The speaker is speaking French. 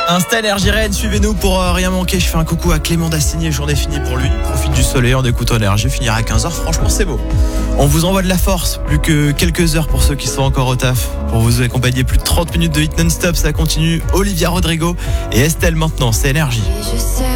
Insta Énergie Rennes, suivez-nous pour rien manquer. Je fais un coucou à Clément Dassigné, journée finie pour lui. Profite du soleil en écoutant Énergie, finira à 15h, franchement c'est beau. On vous envoie de la force, plus que quelques heures pour ceux qui sont encore au taf. Pour vous accompagner, plus de 30 minutes de hit non-stop, ça continue. Olivia Rodrigo et Estelle maintenant, c'est Énergie.